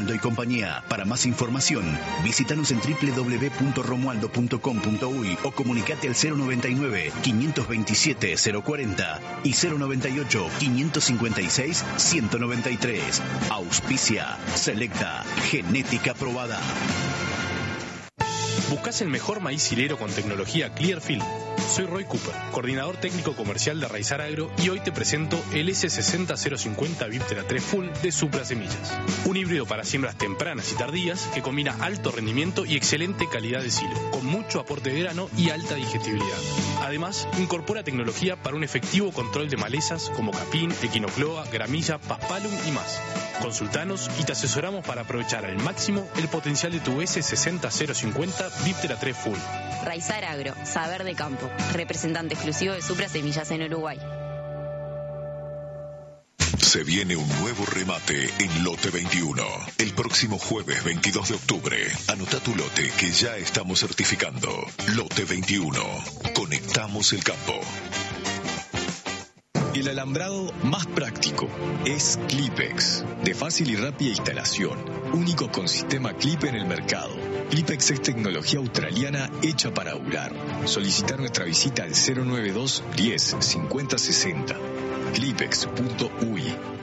Romualdo y compañía. Para más información, visítanos en www.romualdo.com.uy o comunicate al 099-527-040 y 098-556-193. Auspicia Selecta Genética Probada. ¿Buscás el mejor maíz hilero con tecnología Clearfield? Soy Roy Cooper, coordinador técnico comercial de Raizar Agro, y hoy te presento el S60050 Viptera 3 Full de Supra Semillas. Un híbrido para siembras tempranas y tardías que combina alto rendimiento y excelente calidad de silo, con mucho aporte de grano y alta digestibilidad. Además, incorpora tecnología para un efectivo control de malezas como capín, equinocloa, gramilla, paspalum y más. Consultanos y te asesoramos para aprovechar al máximo el potencial de tu S60050 Viptera 3 Full. Raizar Agro, saber de campo. Representante exclusivo de Supra Semillas en Uruguay. Se viene un nuevo remate en Lote 21. El próximo jueves 22 de octubre. Anota tu lote que ya estamos certificando. Lote 21. Conectamos el campo. El alambrado más práctico es Clipex, de fácil y rápida instalación, único con sistema Clip en el mercado. Clipex es tecnología australiana hecha para durar. Solicitar nuestra visita al 092 10 50 60. Clipex.uy.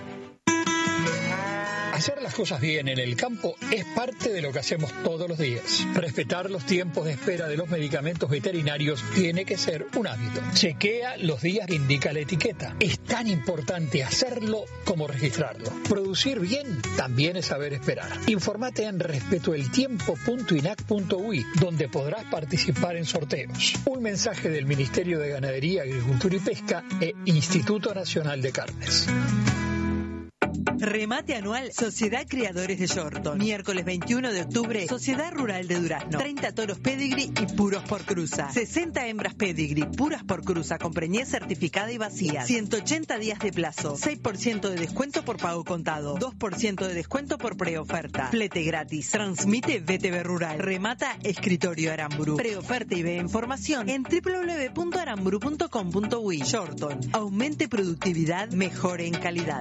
Hacer las cosas bien en el campo es parte de lo que hacemos todos los días. Respetar los tiempos de espera de los medicamentos veterinarios tiene que ser un hábito. Chequea los días que indica la etiqueta. Es tan importante hacerlo como registrarlo. Producir bien también es saber esperar. Infórmate en respetoeltiempo.inac.uy, donde podrás participar en sorteos. Un mensaje del Ministerio de Ganadería, Agricultura y Pesca e Instituto Nacional de Carnes. Remate anual Sociedad Criadores de Yorton. Miércoles 21 de octubre, Sociedad Rural de Durazno. 30 toros pedigree y puros por cruza. 60 hembras pedigree puras por cruza con preñez certificada y vacía. 180 días de plazo. 6% de descuento por pago contado. 2% de descuento por preoferta. Flete gratis. Transmite VTV Rural. Remata Escritorio Aramburu. Preoferta y ve información en www.aramburu.com.uy. Yorton. Aumente productividad, mejore en calidad.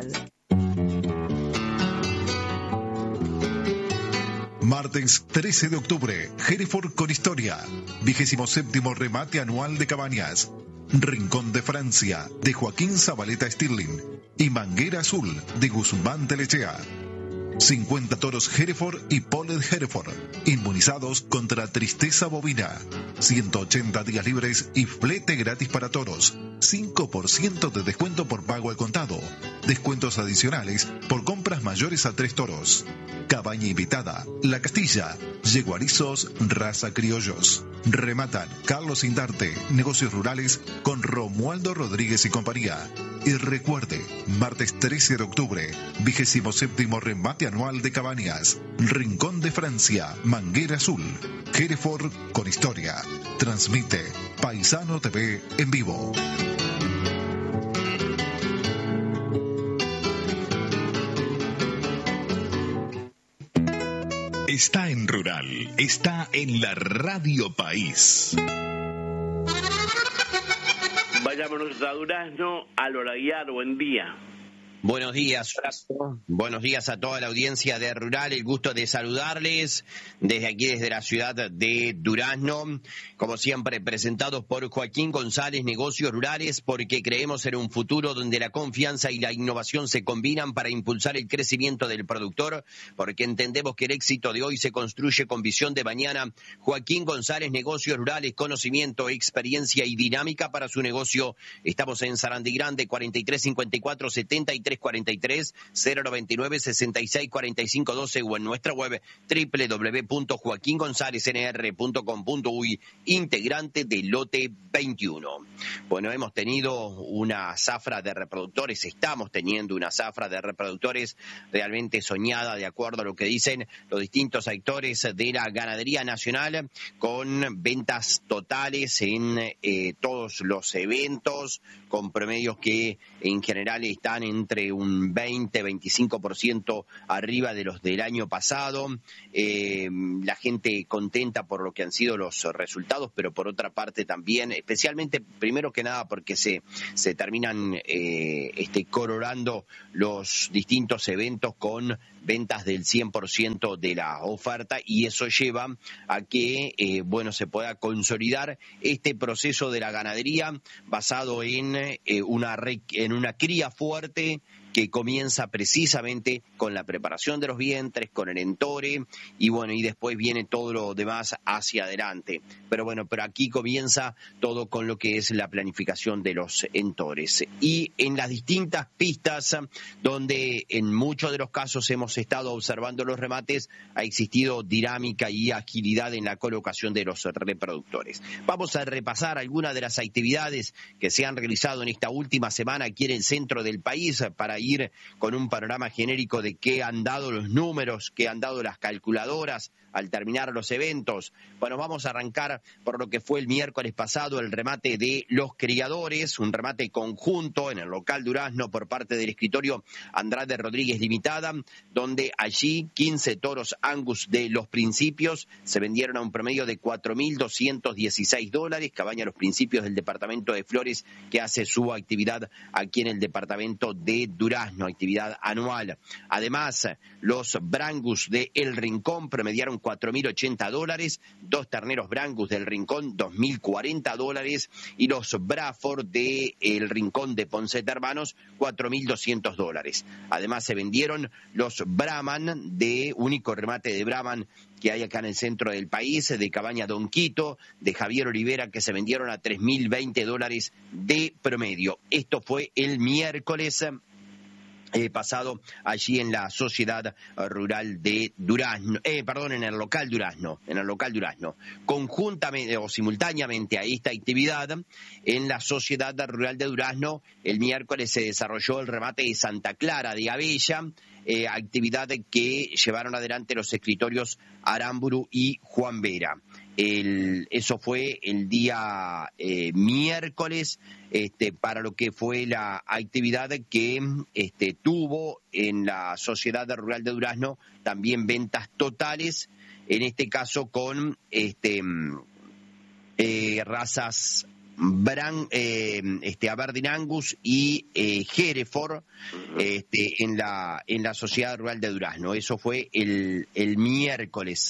Martes 13 de octubre, Hereford con historia. 27º remate anual de cabañas. Rincón de Francia, de Joaquín Zabaleta Stirling. Y Manguera Azul, de Guzmán Telechea. 50 toros Hereford y Polled Hereford, inmunizados contra tristeza bovina. 180 días libres y flete gratis para toros. 5% de descuento por pago al contado. Descuentos adicionales por compras mayores a 3 toros. Cabaña invitada, La Castilla. Yeguarizos, raza criollos. Rematan Carlos Indarte, negocios rurales, con Romualdo Rodríguez y compañía. Y recuerde, martes 13 de octubre, 27º remate anual de cabañas. Rincón de Francia, Manguera Azul. Hereford con historia. Transmite Paisano TV en vivo. Está en Rural, está en la Radio País. Vayámonos a Durazno, al Oraguiar, buen día. Buenos días, Horacio. Buenos días a toda la audiencia de Rural. El gusto de saludarles desde aquí, desde la ciudad de Durazno. Como siempre, presentados por Joaquín González, Negocios Rurales, porque creemos en un futuro donde la confianza y la innovación se combinan para impulsar el crecimiento del productor, porque entendemos que el éxito de hoy se construye con visión de mañana. Joaquín González, Negocios Rurales, conocimiento, experiencia y dinámica para su negocio. Estamos en Sarandí Grande, 4354 73 43 099 66 45 12 o en nuestra web www.joaquingonzalesnr.com.uy, integrante de Lote 21. Bueno, hemos tenido una zafra de reproductores, estamos teniendo una zafra de reproductores realmente soñada, de acuerdo a lo que dicen los distintos sectores de la ganadería nacional, con ventas totales en todos los eventos, con promedios que en general están entre un 20-25% arriba de los del año pasado. La gente contenta por lo que han sido los resultados, pero por otra parte también, especialmente, primero que nada, porque se terminan coronando los distintos eventos con ventas del 100% de la oferta, y eso lleva a que se pueda consolidar este proceso de la ganadería basado en una cría fuerte que comienza precisamente con la preparación de los vientres, con el entore, y después viene todo lo demás hacia adelante. Pero aquí comienza todo con lo que es la planificación de los entores. Y en las distintas pistas donde en muchos de los casos hemos estado observando los remates, ha existido dinámica y agilidad en la colocación de los reproductores. Vamos a repasar algunas de las actividades que se han realizado en esta última semana aquí en el centro del país para ir con un panorama genérico de qué han dado los números, qué han dado las calculadoras al terminar los eventos. Vamos a arrancar por lo que fue el miércoles pasado, el remate de los criadores, un remate conjunto en el local Durazno por parte del escritorio Andrade Rodríguez Limitada, donde allí 15 toros Angus de los Principios se vendieron a un promedio de $4.216, Cabaña Los Principios del departamento de Flores, que hace su actividad aquí en el departamento de Durazno, actividad anual. Además, los Brangus de El Rincón promediaron $4.080, dos terneros Brangus del Rincón $2.040, y los Braford de El Rincón de Poncet Hermanos $4.200. Además se vendieron los Brahman, de único remate de Brahman que hay acá en el centro del país, de Cabaña Don Quito, de Javier Olivera, que se vendieron a $3.020 de promedio. Esto fue el miércoles pasado allí en la Sociedad Rural de Durazno, en el local Durazno, conjuntamente o simultáneamente a esta actividad, en la Sociedad Rural de Durazno, el miércoles se desarrolló el remate de Santa Clara de Abella, actividad que llevaron adelante los escritorios Aramburu y Juan Vera. Eso fue el día miércoles, para lo que fue la actividad que tuvo en la Sociedad Rural de Durazno también ventas totales, en este caso con razas Aberdeen Angus y Hereford en la Sociedad Rural de Durazno. Eso fue el miércoles.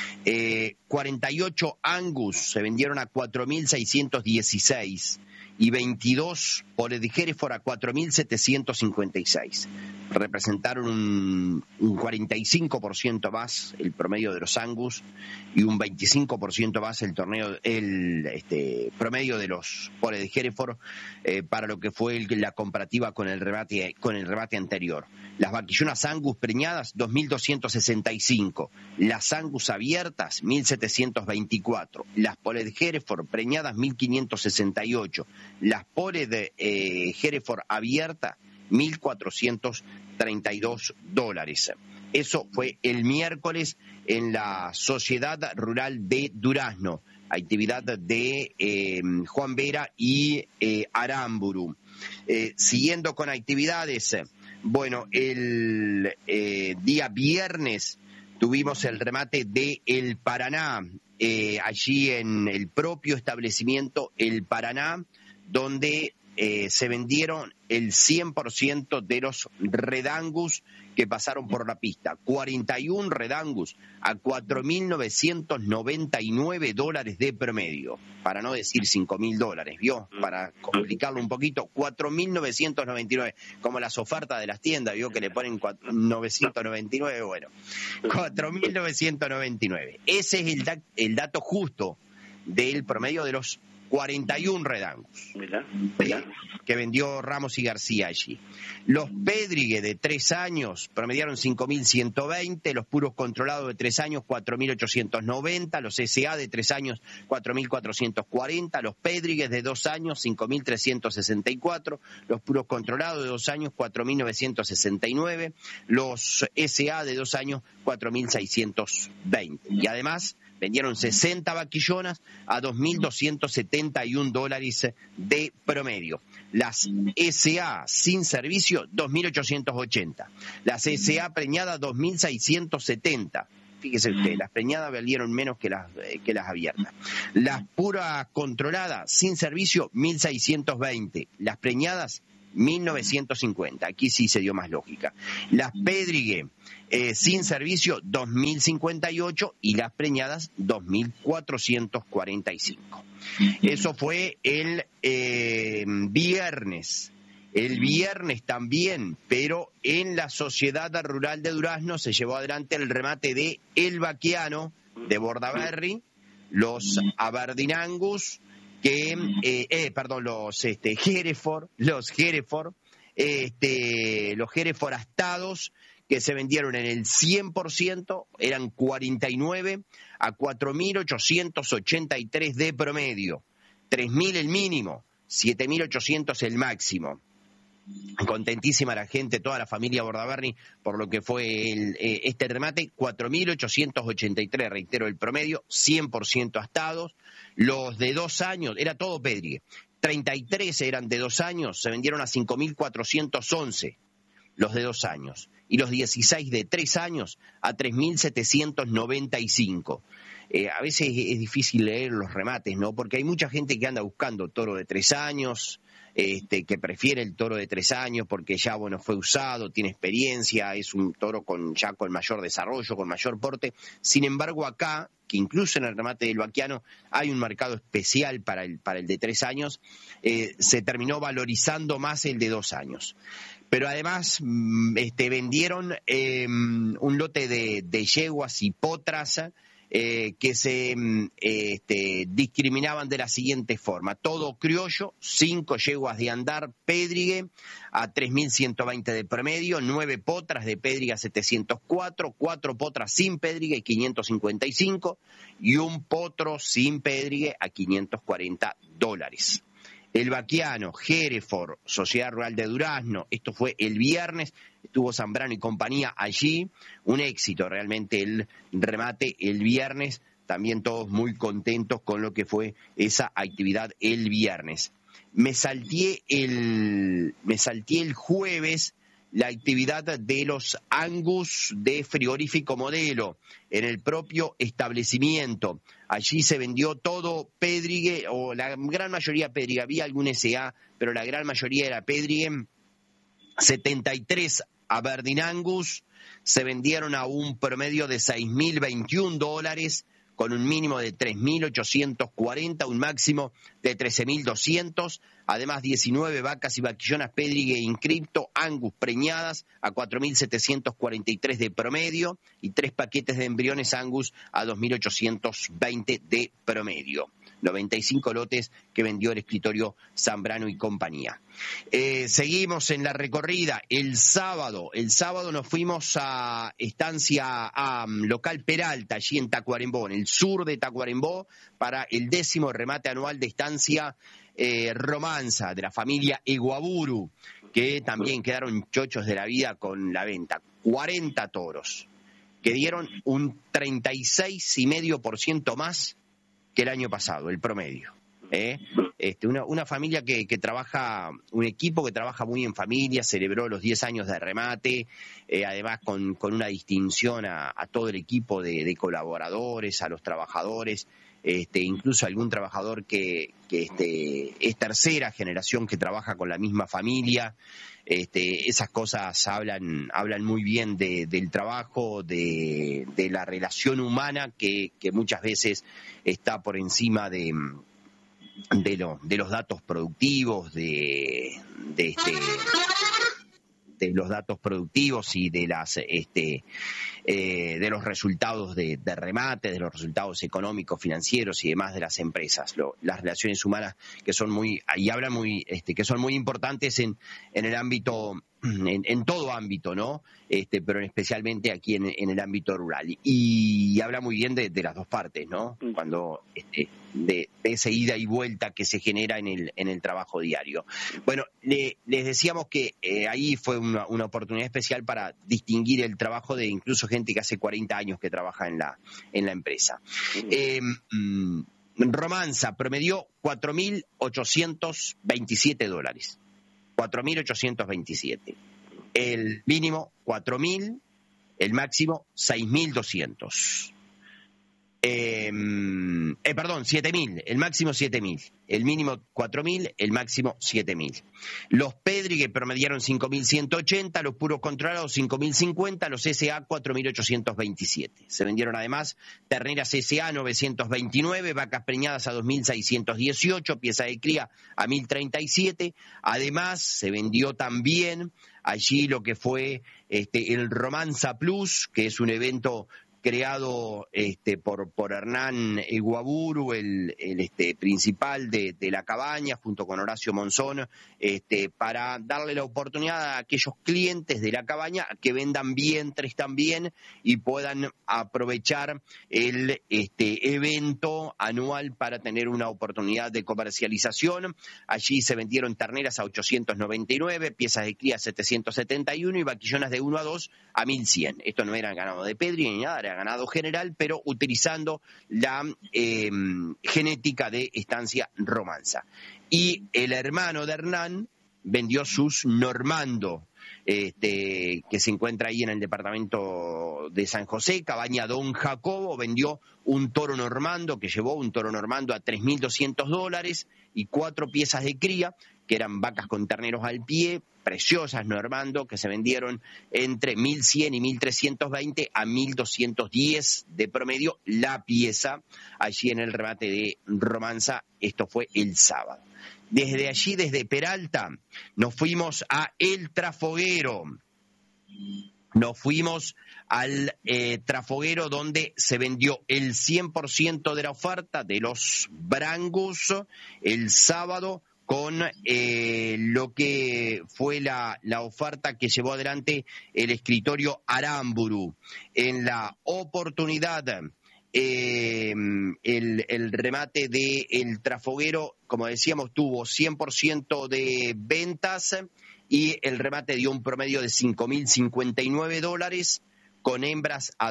48 Angus se vendieron a $4.616 y 22 poles de Hereford a $4.756. Representaron un 45% más el promedio de los Angus y un 25% más el promedio de los poles de Hereford, para lo que fue la comparativa con el remate anterior. Las vaquillonas Angus preñadas, 2.265. Las Angus abiertas, 1.724. Las poles de Hereford preñadas, 1.568. Las poles de Hereford abierta, $1.432. Eso fue el miércoles en la Sociedad Rural de Durazno, actividad de Juan Vera y Aramburu. Siguiendo con actividades, el día viernes tuvimos el remate de El Paraná, allí en el propio establecimiento El Paraná, donde se vendieron el 100% de los redangus que pasaron por la pista. 41 redangus a $4.999 de promedio, para no decir $5.000, ¿vio? Para complicarlo un poquito, 4.999, como las ofertas de las tiendas, ¿vio? Que le ponen 999, 4.999. Ese es el dato justo del promedio de los 41 redangus que vendió Ramos y García allí. Los Pédrigue de 3 años promediaron 5.120, los puros controlados de 3 años 4.890, los SA de 3 años 4.440, los Pédrigues de 2 años 5.364, los puros controlados de 2 años 4.969, los SA de 2 años 4.620. Y además vendieron 60 vaquillonas a $2.271 de promedio. Las SA sin servicio, 2.880. Las SA preñadas, 2.670. Fíjese usted, las preñadas valieron menos que las abiertas. Las puras controladas sin servicio, 1.620. Las preñadas, 1.950. Aquí sí se dio más lógica. Las Pedrigue sin servicio, 2.058, y las preñadas, 2.445. Eso fue el viernes. El viernes también, pero en la Sociedad Rural de Durazno se llevó adelante el remate de El Baquiano, de Bordaberry, los Aberdeen Angus, los Hereford, los Hereford astados, que se vendieron en el 100%, eran 49 a 4.883 de promedio, 3.000 el mínimo, 7.800 el máximo. Contentísima la gente, toda la familia Bordaberry, por lo que fue este remate. 4.883, reitero, el promedio, 100% astados. Los de 2 años, era todo Pedrigue, 33 eran de 2 años, se vendieron a 5.411 los de 2 años. Y los 16 de 3 años a 3.795. A veces es difícil leer los remates, ¿no? Porque hay mucha gente que anda buscando toro de 3 años, que prefiere el toro de 3 años porque ya, bueno, fue usado, tiene experiencia, es un toro con mayor desarrollo, con mayor porte. Sin embargo, acá, que incluso en el remate del Baquiano hay un mercado especial para el de 3 años, se terminó valorizando más el de 2 años. Pero además vendieron un lote de yeguas y potras que se discriminaban de la siguiente forma: todo criollo, 5 yeguas de andar Pedrigue a 3.120 de promedio, 9 potras de Pedrigue a 704, 4 potras sin Pedrigue, 555, y un potro sin Pedrigue a $540. El Baquiano, Hereford, Sociedad Rural de Durazno, esto fue el viernes, estuvo Zambrano y compañía allí, un éxito realmente el remate el viernes, también todos muy contentos con lo que fue esa actividad el viernes. Me salteé el jueves la actividad de los Angus de frigorífico Modelo en el propio establecimiento. Allí se vendió todo Pedrigue, o la gran mayoría Pedrigue, había algún SA, pero la gran mayoría era Pedrigue. 73 Aberdeen Angus se vendieron a un promedio de $6.021, con un mínimo de 3.840, un máximo de 13.200. Además, 19 vacas y vaquillonas Pedrigue Inscripto Angus preñadas a 4.743 de promedio y 3 paquetes de embriones Angus a 2.820 de promedio. 95 lotes que vendió el escritorio Zambrano y compañía. Seguimos en la recorrida. El sábado nos fuimos a local Peralta, allí en Tacuarembó, en el sur de Tacuarembó, para el 10º remate anual de estancia Romanza, de la familia Eguaburu, que también quedaron chochos de la vida con la venta. 40 toros, que dieron un 36,5% más que el año pasado, el promedio. Una familia que trabaja, un equipo que trabaja muy en familia, celebró los 10 años de remate, además con una distinción a todo el equipo de colaboradores, a los trabajadores, incluso algún trabajador que es tercera generación que trabaja con la misma familia. Esas cosas hablan muy bien del trabajo, de la relación humana que muchas veces está por encima de los datos productivos, de los datos productivos y de los resultados de remate, de los resultados económicos, financieros y demás de las empresas. Las relaciones humanas que son muy importantes en el ámbito, en todo ámbito, ¿no? Pero especialmente aquí en el ámbito rural. Y habla muy bien de las dos partes, ¿no? Cuando de esa ida y vuelta que se genera en el trabajo diario. Bueno, les decíamos que ahí fue una oportunidad especial para distinguir el trabajo de incluso gente que hace 40 años que trabaja en la empresa. Romanza promedió $4.827. 4.827. El mínimo 4.000, el máximo 6.200. Perdón, 7.000, el máximo 7.000, el mínimo 4.000, el máximo 7.000. Los Pedri que promediaron 5.180, los puros controlados 5.050, los SA 4.827. Se vendieron además terneras SA 929, vacas preñadas a 2.618, pieza de cría a 1.037. Además se vendió también allí lo que fue el Romanza Plus, que es un evento creado por Hernán Guaburu, el principal de la cabaña, junto con Horacio Monzón, para darle la oportunidad a aquellos clientes de la cabaña que vendan vientres también y puedan aprovechar el evento anual para tener una oportunidad de comercialización. Allí se vendieron terneras a 899, piezas de cría a 771 y vaquillonas de 1 a 2 a 1100. Esto no era ganado de Pedri ni nada, era ganado general, pero utilizando la genética de Estancia Romanza. Y el hermano de Hernán vendió sus Normando, que se encuentra ahí en el departamento de San José. Cabaña Don Jacobo vendió un toro Normando, que llevó un toro Normando a $3.200 y 4 piezas de cría, que eran vacas con terneros al pie, preciosas Normando, que se vendieron entre 1.100 y 1.320 a 1.210 de promedio la pieza, allí en el remate de Romanza. Esto fue el sábado. Desde allí, desde Peralta, nos fuimos a El Trafoguero. Nos fuimos al Trafoguero, donde se vendió el 100% de la oferta de los Brangus el sábado, con lo que fue la oferta que llevó adelante el escritorio Aramburu. En la oportunidad, el remate del Trafoguero, como decíamos, tuvo 100% de ventas y el remate dio un promedio de $5.059, con hembras a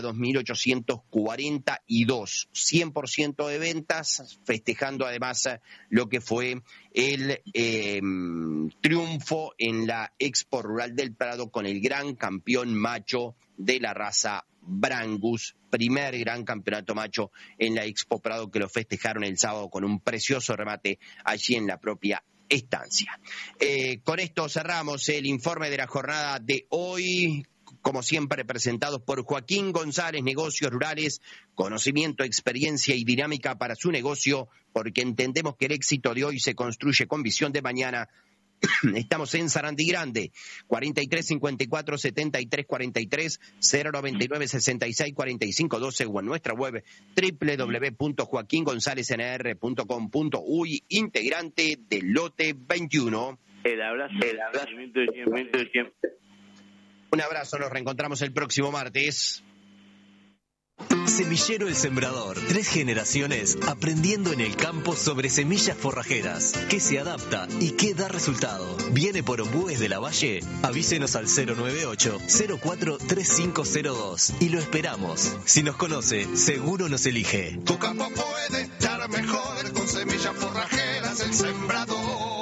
2.842, 100% de ventas, festejando además lo que fue el triunfo en la Expo Rural del Prado con el gran campeón macho de la raza Brangus, primer gran campeonato macho en la Expo Prado, que lo festejaron el sábado con un precioso remate allí en la propia estancia. Con esto cerramos el informe de la jornada de hoy, como siempre presentados por Joaquín González, Negocios Rurales, conocimiento, experiencia y dinámica para su negocio, porque entendemos que el éxito de hoy se construye con visión de mañana. Estamos en Sarandí Grande, 43 54 73 43 099 66 45 12 o en nuestra web www.joaquingonzalesnr.com.uy, integrante del lote 21. El abrazo. Un abrazo, nos reencontramos el próximo martes. Semillero El Sembrador, 3 generaciones aprendiendo en el campo sobre semillas forrajeras, que se adapta y que da resultado. ¿Viene por Ombúes de la Valle? Avísenos al 098-043502 y lo esperamos. Si nos conoce, seguro nos elige. Tu campo puede estar mejor con semillas forrajeras El Sembrador.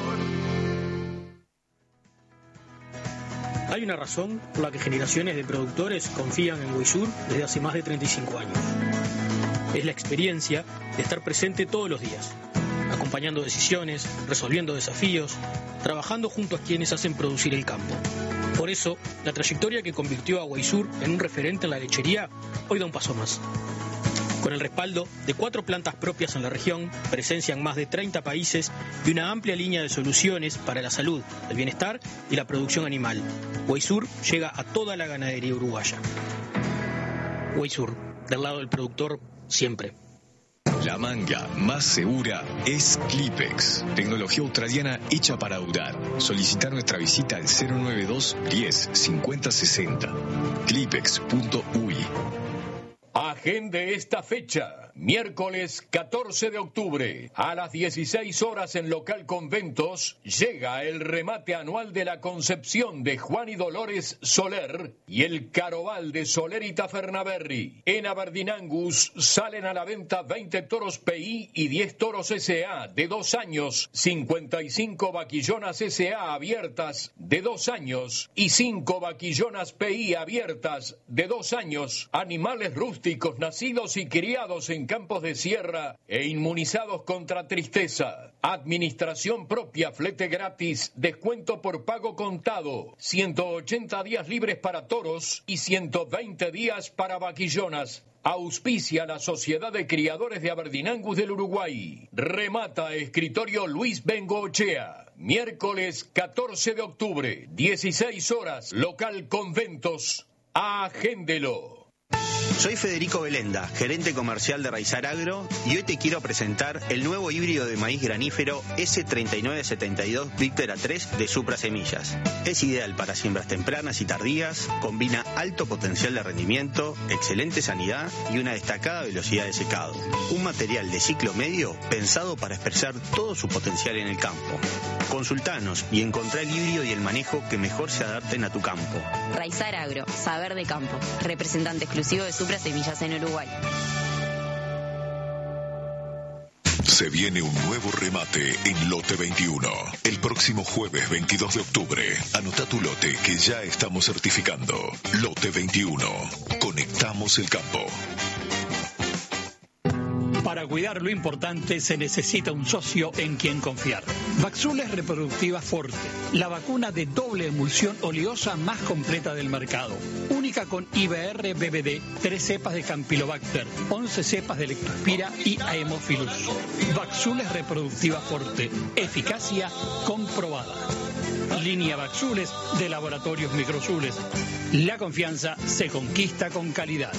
Hay una razón por la que generaciones de productores confían en Weisur desde hace más de 35 años. Es la experiencia de estar presente todos los días, acompañando decisiones, resolviendo desafíos, trabajando junto a quienes hacen producir el campo. Por eso, la trayectoria que convirtió a Weisur en un referente en la lechería hoy da un paso más. Con el respaldo de 4 plantas propias en la región, presencia en más de 30 países y una amplia línea de soluciones para la salud, el bienestar y la producción animal, Weisur llega a toda la ganadería uruguaya. Weisur, del lado del productor, siempre. La manga más segura es Clipex, tecnología australiana hecha para durar. Solicitar nuestra visita al 092 10 50 60. Clipex.uy. Agende esta fecha. Miércoles 14 de octubre, a las 16 horas en local Conventos, llega el remate anual de la Concepción de Juan y Dolores Soler y el Carobal de Soler y Tafernaberry. En Aberdeen-Angus salen a la venta 20 toros PI y 10 toros SA de 2 años, 55 vaquillonas SA abiertas de 2 años y 5 vaquillonas PI abiertas de 2 años, animales rústicos nacidos y criados en campos de sierra e inmunizados contra tristeza. Administración propia, flete gratis, descuento por pago contado, 180 días libres para toros y 120 días para vaquillonas. Auspicia la Sociedad de Criadores de Aberdeen-Angus del Uruguay. Remata Escritorio Luis Bengoechea. Miércoles 14 de octubre, 16 horas, local Conventos. Agéndelo. Soy Federico Belenda, gerente comercial de Raizar Agro, y hoy te quiero presentar el nuevo híbrido de maíz granífero S3972 Victra 3 de Supra Semillas. Es ideal para siembras tempranas y tardías, combina alto potencial de rendimiento, excelente sanidad y una destacada velocidad de secado. Un material de ciclo medio pensado para expresar todo su potencial en el campo. Consultanos y encontrá el híbrido y el manejo que mejor se adapten a tu campo. Raizar Agro, saber de campo, representante exclusivo de Supra Semillas en Uruguay. Se viene un nuevo remate en Lote 21. El próximo jueves 22 de octubre. Anota tu lote que ya estamos certificando. Lote 21. Conectamos el campo. Para cuidar lo importante se necesita un socio en quien confiar. Vaxules Reproductiva Forte, la vacuna de doble emulsión oleosa más completa del mercado. Única con IBR-BBD, 3 cepas de Campylobacter, 11 cepas de Leptospira y Haemophilus. Vaxules Reproductiva Forte, eficacia comprobada. Línea Vaxules de Laboratorios Microzules. La confianza se conquista con calidad.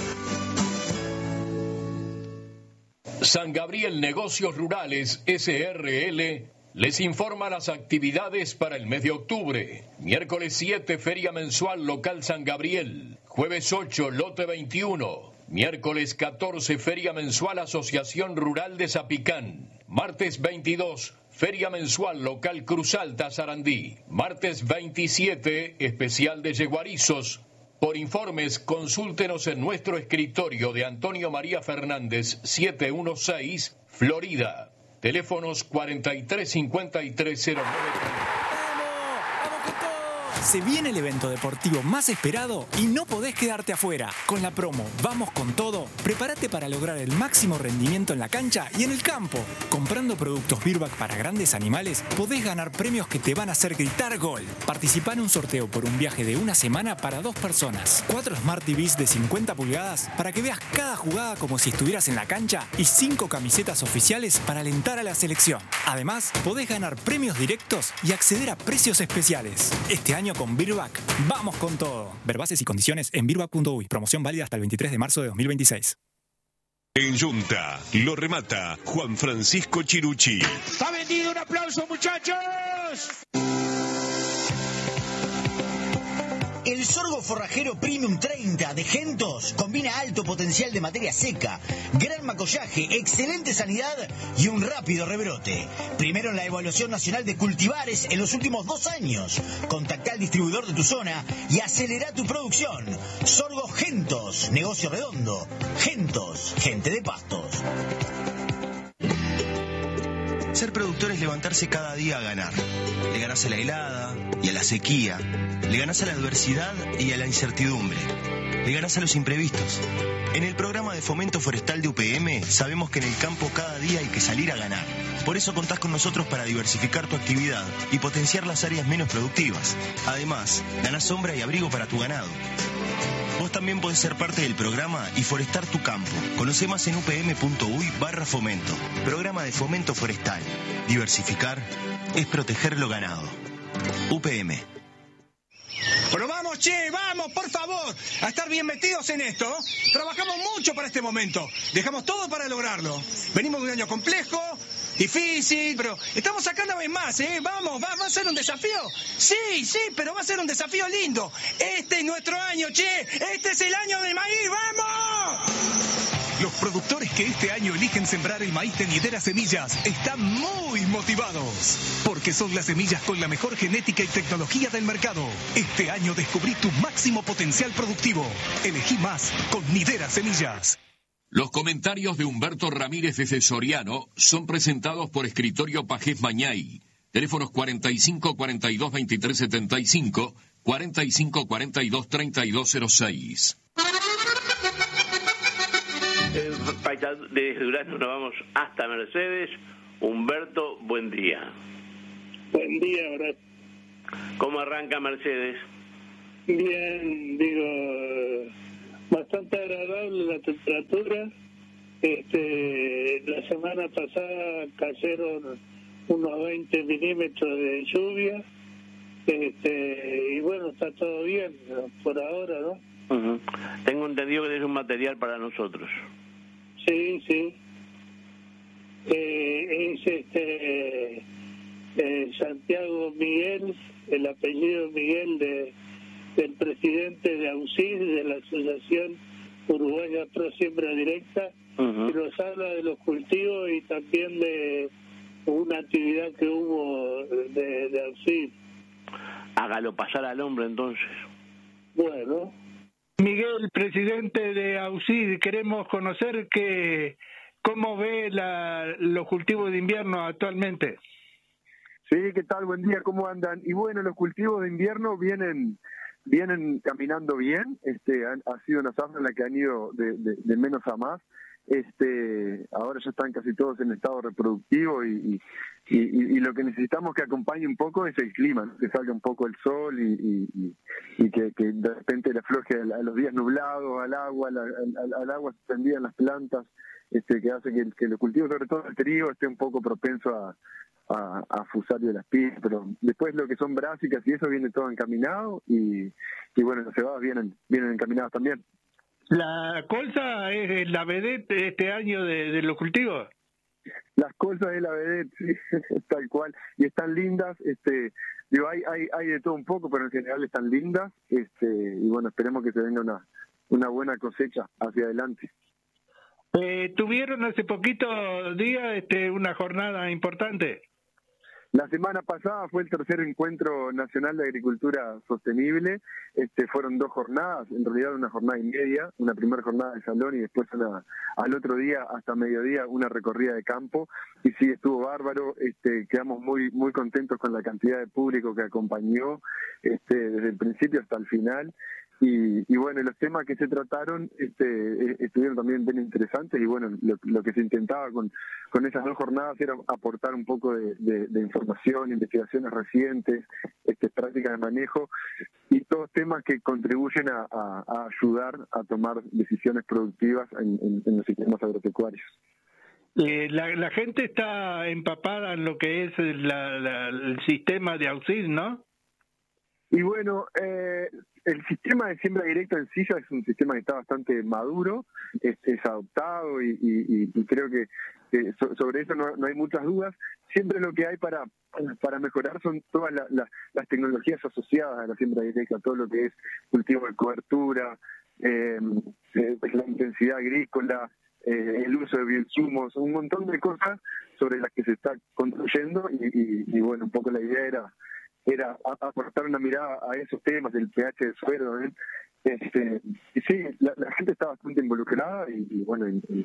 San Gabriel Negocios Rurales SRL les informa las actividades para el mes de octubre. Miércoles 7, Feria Mensual Local San Gabriel. Jueves 8, Lote 21. Miércoles 14, Feria Mensual Asociación Rural de Zapicán. Martes 22, Feria Mensual Local Cruz Alta Sarandí. Martes 27, Especial de Yeguarizos. Por informes, consúltenos en nuestro escritorio de Antonio María Fernández, 716, Florida. Teléfonos 435309. Se viene el evento deportivo más esperado y no podés quedarte afuera. Con la promo Vamos con Todo, prepárate para lograr el máximo rendimiento en la cancha y en el campo. Comprando productos Virbac para grandes animales, podés ganar premios que te van a hacer gritar gol. Participá en un sorteo por un viaje de una semana para 2 personas. 4 Smart TVs de 50 pulgadas para que veas cada jugada como si estuvieras en la cancha y 5 camisetas oficiales para alentar a la selección. Además, podés ganar premios directos y acceder a precios especiales. Este año con Virbac, vamos con todo. Ver bases y condiciones en virbac.uy. Promoción válida hasta el 23 de marzo de 2026. En Yunta lo remata Juan Francisco Chirucci. ¡Está vendido! ¡Un aplauso, muchachos! El sorgo forrajero Premium 30 de Gentos combina alto potencial de materia seca, gran macollaje, excelente sanidad y un rápido rebrote. Primero en la evaluación nacional de cultivares en los últimos 2 años. Contactá al distribuidor de tu zona y acelera tu producción. Sorgo Gentos, negocio redondo. Gentos, gente de pastos. Ser productor es levantarse cada día a ganar. Le ganás a la helada y a la sequía. Le ganás a la adversidad y a la incertidumbre. Le ganás a los imprevistos. En el programa de fomento forestal de UPM sabemos que en el campo cada día hay que salir a ganar. Por eso contás con nosotros para diversificar tu actividad y potenciar las áreas menos productivas. Además, ganás sombra y abrigo para tu ganado. Vos también podés ser parte del programa y forestar tu campo. Conoce más en upm.uy/fomento. Programa de fomento forestal. Diversificar es proteger lo ganado. UPM. Pero vamos, che, vamos, por favor, a estar bien metidos en esto. Trabajamos mucho para este momento. Dejamos todo para lograrlo. Venimos de un año complejo, difícil, pero estamos acá una vez más, ¿eh? Vamos, ¿va a ser un desafío? Sí, pero va a ser un desafío lindo. Este es nuestro año, che. Este es el año del maíz, ¡vamos! Los productores que este año eligen sembrar el maíz de Nidera Semillas están muy motivados, porque son las semillas con la mejor genética y tecnología del mercado. Este año descubrí tu máximo potencial productivo. Elegí más con Nidera Semillas. Los comentarios de Humberto Ramírez desde Soriano son presentados por Escritorio Pajés Mañay. Teléfonos 45 42 23 75, 45 42 32 06. Desde Durazno nos vamos hasta Mercedes. Humberto, buen día. Buen día, Horacio. ¿Cómo arranca Mercedes? Bien, digo, bastante agradable la temperatura. La semana pasada cayeron unos 20 milímetros de lluvia. Y bueno, está todo bien por ahora, ¿no? Uh-huh. Tengo entendido que es un material para nosotros. Sí, sí. Es Santiago Miguel, el apellido Miguel del presidente de AUSID, de la Asociación Uruguaya Pro Siembra Directa, que nos habla de los cultivos y también de una actividad que hubo de AUSID. Hágalo pasar al hombre entonces. Bueno. Miguel, presidente de AUSID, queremos conocer cómo ve los cultivos de invierno actualmente. Sí, ¿qué tal? Buen día, ¿cómo andan? Y bueno, los cultivos de invierno vienen caminando bien. Ha sido una zafra en la que han ido de menos a más. Ahora ya están casi todos en estado reproductivo y lo que necesitamos que acompañe un poco es el clima, ¿no? Que salga un poco el sol y que de repente le afloje a los días nublados, al agua suspendida en las plantas, que hace que los cultivos, sobre todo el trigo, esté un poco propenso a fusario de las pies, pero después lo que son brásicas y eso viene todo encaminado y bueno, las cebadas vienen encaminadas también. ¿La colza es la vedette este año de los cultivos? Las colzas de la vedette, sí, tal cual, y están lindas, hay de todo un poco, pero en general están lindas, y bueno, esperemos que se venga una buena cosecha hacia adelante. ¿Tuvieron hace poquitos días una jornada importante? La semana pasada fue el tercer encuentro nacional de agricultura sostenible. Fueron 2 jornadas, en realidad una jornada y media, una primera jornada de salón y después al otro día hasta mediodía una recorrida de campo. Y sí, estuvo bárbaro. Quedamos muy muy contentos con la cantidad de público que acompañó desde el principio hasta el final. Y bueno, los temas que se trataron estuvieron también bien interesantes y bueno, lo que se intentaba con esas 2 jornadas era aportar un poco de información, investigaciones recientes, prácticas de manejo y todos temas que contribuyen a ayudar a tomar decisiones productivas en los sistemas agropecuarios. La gente está empapada en lo que es el sistema de AUSID, ¿no? Y bueno, el sistema de siembra directa en sí ya es un sistema que está bastante maduro, es adoptado y creo que sobre eso no hay muchas dudas. Siempre lo que hay para mejorar son todas las tecnologías asociadas a la siembra directa, todo lo que es cultivo de cobertura, la intensidad agrícola, el uso de bioinsumos, un montón de cosas sobre las que se está construyendo y bueno, un poco la idea era aportar una mirada a esos temas del pH del suelo, ¿eh? Y sí, la gente está bastante involucrada y bueno,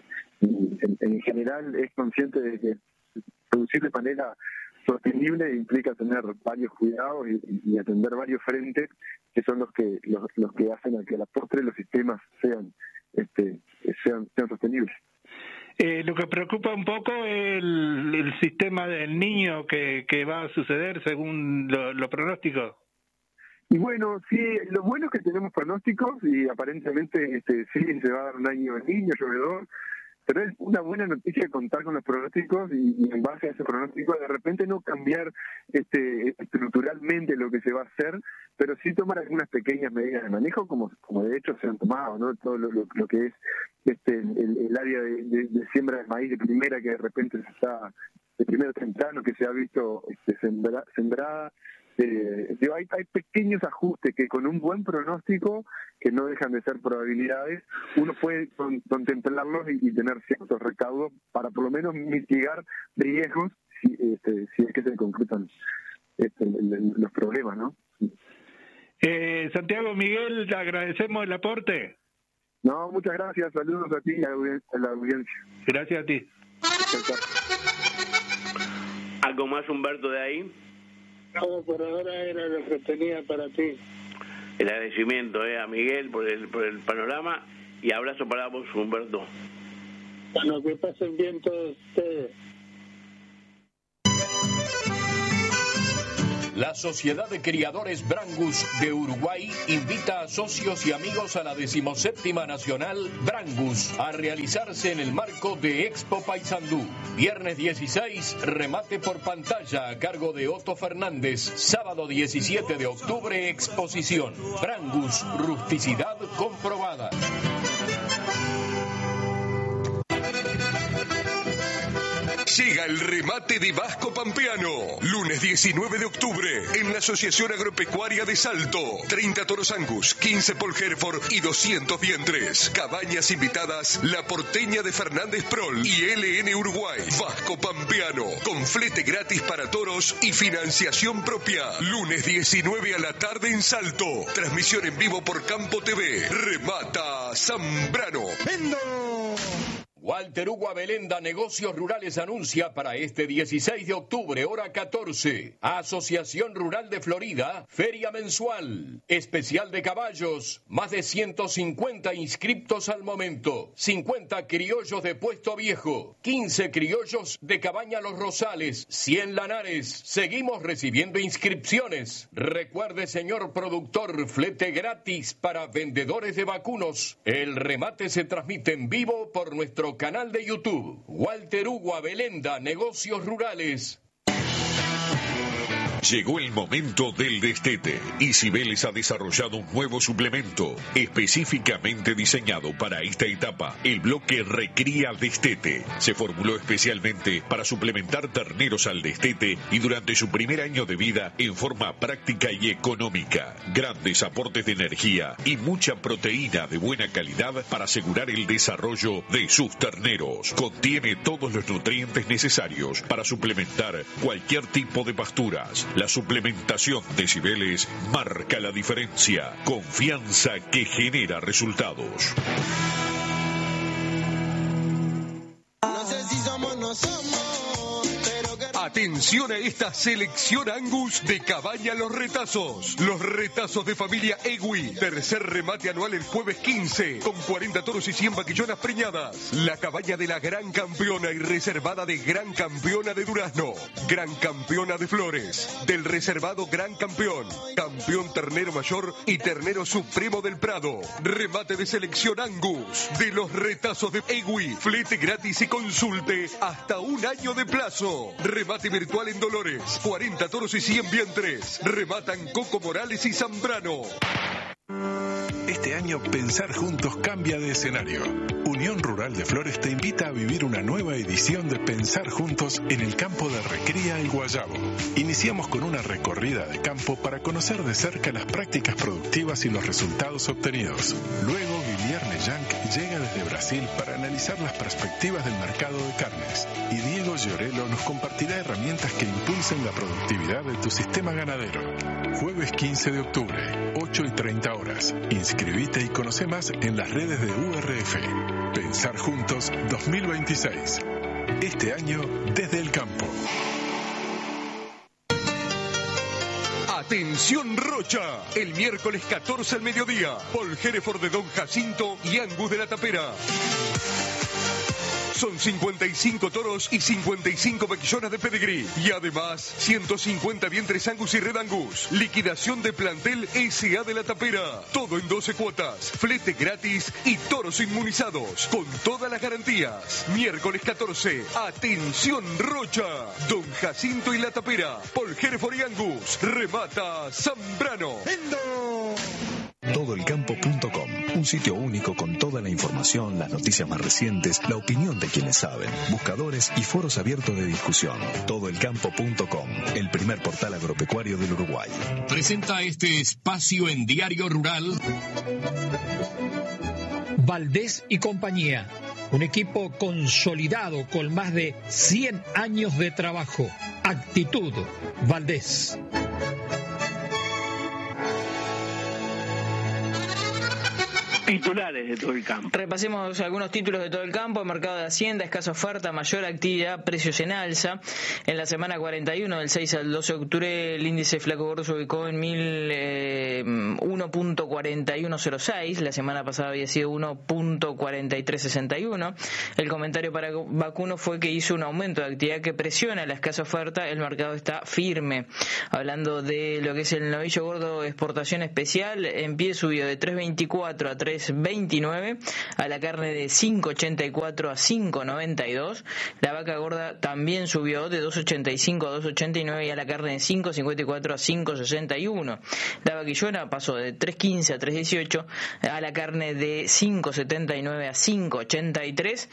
en general es consciente de que producir de manera sostenible implica tener varios cuidados y atender varios frentes que son los que hacen a que a la postre los sistemas sean sostenibles. Lo que preocupa un poco es el sistema del niño que va a suceder según los pronósticos. Y bueno, sí, lo bueno es que tenemos pronósticos y aparentemente sí se va a dar un año de niño, llovedor, pero es una buena noticia contar con los pronósticos y en base a ese pronóstico de repente no cambiar estructuralmente lo que se va a hacer, pero sí tomar algunas pequeñas medidas de manejo como de hecho se han tomado, ¿no? Todo lo que es el área de siembra de maíz de primera que de repente se está de primero temprano que se ha visto sembrada, Hay pequeños ajustes que con un buen pronóstico, que no dejan de ser probabilidades, uno puede contemplarlos y tener ciertos recaudos para por lo menos mitigar riesgos si es que se concretan los problemas, ¿no? Santiago, Miguel, te agradecemos el aporte. No, muchas gracias, saludos a ti y a la audiencia. Gracias a ti. ¿Algo más, Humberto, de ahí? No, por ahora era lo que tenía para ti. El agradecimiento a Miguel por el panorama y abrazo para vos, Humberto. Bueno, que pasen bien todos ustedes. La Sociedad de Criadores Brangus de Uruguay invita a socios y amigos a la 17ª Nacional Brangus a realizarse en el marco de Expo Paysandú. Viernes 16, remate por pantalla a cargo de Otto Fernández. Sábado 17 de octubre, exposición. Brangus, rusticidad comprobada. Llega el remate de Vasco Pampeano. Lunes 19 de octubre en la Asociación Agropecuaria de Salto. 30 toros Angus, 15 Paul Hereford y 200 vientres. Cabañas invitadas, La Porteña de Fernández Prol y LN Uruguay. Vasco Pampeano, con flete gratis para toros y financiación propia. Lunes 19 a la tarde en Salto. Transmisión en vivo por Campo TV. Remata Zambrano. ¡Vendo! Walter Hugo Abelenda Negocios Rurales anuncia para este 16 de octubre, hora 14. Asociación Rural de Florida, feria mensual, especial de caballos, más de 150 inscriptos al momento, 50 criollos de Puesto Viejo, 15 criollos de Cabaña Los Rosales, 100 lanares. Seguimos recibiendo inscripciones. Recuerde, señor productor, flete gratis para vendedores de vacunos. El remate se transmite en vivo por nuestro canal de YouTube. Walter Hugo Abelenda Negocios Rurales. Llegó el momento del destete y Cibeles ha desarrollado un nuevo suplemento específicamente diseñado para esta etapa, el bloque Recría Destete. Se formuló especialmente para suplementar terneros al destete y durante su primer año de vida en forma práctica y económica. Grandes aportes de energía y mucha proteína de buena calidad para asegurar el desarrollo de sus terneros. Contiene todos los nutrientes necesarios para suplementar cualquier tipo de pasturas. La suplementación de Cibeles marca la diferencia. Confianza que genera resultados. No sé si somos, no somos, pero que... Atención a esta selección Angus de Cabaña Los Retazos. Los retazos de familia Egui. Tercer remate anual el jueves 15, con 40 toros y 100 vaquillonas preñadas. La cabaña de la gran campeona y reservada de Gran Campeona de Durazno. Gran Campeona de Flores. Del reservado Gran Campeón. Campeón ternero mayor y ternero supremo del Prado. Remate de selección Angus de los retazos de Egui. Flete gratis y consulte hasta un año de plazo. Remate virtual en Dolores. 40 toros y 100 vientres. Rematan Coco Morales y Zambrano. Este año Pensar Juntos cambia de escenario. Unión Rural de Flores te invita a vivir una nueva edición de Pensar Juntos en el campo de Recría El Guayabo. Iniciamos con una recorrida de campo para conocer de cerca las prácticas productivas y los resultados obtenidos. Luego Guilherme Yank llega desde Brasil para analizar las perspectivas del mercado de carnes. Y Diego Llorelo nos compartirá herramientas que impulsen la productividad de tu sistema ganadero. Jueves 15 de octubre, 8:30 horas. Inscribite y conoce más en las redes de URF. Pensar Juntos 2026. Este año desde el campo. Atención Rocha, el miércoles 14 al mediodía, Paul Hereford de Don Jacinto y Angus de la Tapera. Son 55 toros y 55 vaquillonas de pedigrí. Y además, 150 vientres Angus y Red Angus. Liquidación de plantel S.A. de la Tapera. Todo en 12 cuotas. Flete gratis y toros inmunizados. Con todas las garantías. Miércoles 14. Atención Rocha. Don Jacinto y la Tapera. Paul Hereford y Angus. Remata Zambrano. ¡Vendo! Todoelcampo.com, un sitio único con toda la información, las noticias más recientes, la opinión de quienes saben, buscadores y foros abiertos de discusión. Todoelcampo.com, el primer portal agropecuario del Uruguay. Presenta este espacio en Diario Rural. Valdés y compañía, un equipo consolidado con más de 100 años de trabajo. Actitud Valdés. Titulares de todo el campo. Repasemos algunos títulos de todo el campo. Mercado de Hacienda, escasa oferta, mayor actividad, precios en alza. En la semana 41, del 6 al 12 de octubre, el índice flaco gordo se ubicó en 1.4106. La semana pasada había sido 1.4361. El comentario para Vacuno fue que hizo un aumento de actividad que presiona la escasa oferta. El mercado está firme. Hablando de lo que es el novillo gordo exportación especial, en pie subió de 3.24 a 3.29, a la carne de 5.84 a 5.92, la vaca gorda también subió de 2.85 a 2.89 y a la carne de 5.54 a 5.61, la vaquillona pasó de 3.15 a 3.18, a la carne de 5.79 a 5.83.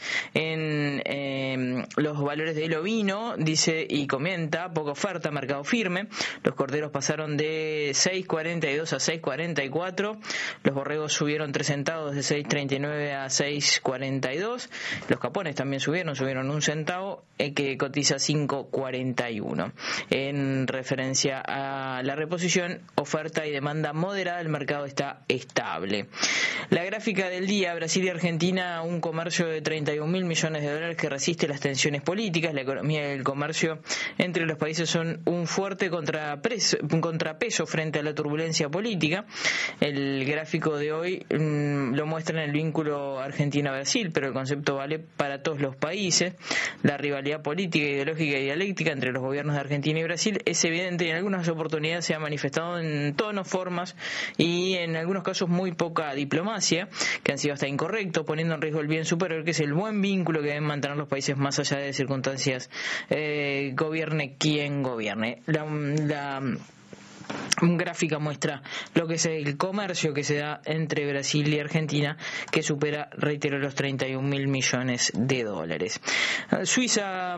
En los valores del ovino, dice y comenta, poca oferta, mercado firme, los corderos pasaron de 6.42 a 6.44, los borregos subieron 3 centavos de 6.39 a 6.42. Los capones también subieron 1 centavo, que cotiza 5.41. En referencia a la reposición, oferta y demanda moderada, el mercado está estable. La gráfica del día, Brasil y Argentina, un comercio de 31.000 millones de dólares que resiste las tensiones políticas. La economía y el comercio entre los países son un fuerte contrapeso frente a la turbulencia política. El gráfico de hoy lo muestra en el vínculo Argentina-Brasil, pero el concepto vale para todos los países. La rivalidad política, ideológica y dialéctica entre los gobiernos de Argentina y Brasil es evidente y en algunas oportunidades se ha manifestado en tonos, formas y en algunos casos muy poca diplomacia, que han sido hasta incorrectos, poniendo en riesgo el bien superior, que es el buen vínculo que deben mantener los países más allá de circunstancias, gobierne quien gobierne. La gráfica muestra lo que es el comercio que se da entre Brasil y Argentina, que supera, reitero, los 31.000 millones de dólares. Suiza